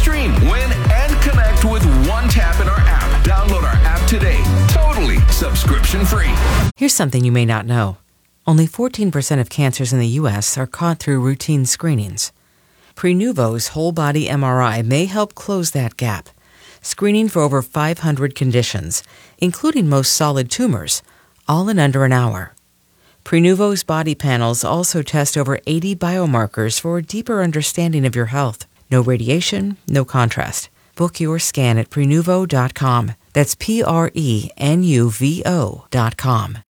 Stream, win, and connect with one tap in our app. Download our app today. Totally subscription free. Here's something you may not know. Only 14% of cancers in the U.S. are caught through routine screenings. Prenuvo's whole-body MRI may help close that gap, screening for over 500 conditions, including most solid tumors, all in under an hour. Prenuvo's body panels also test over 80 biomarkers for a deeper understanding of your health. No radiation, no contrast. Book your scan at Prenuvo.com. That's Prenuvo.com.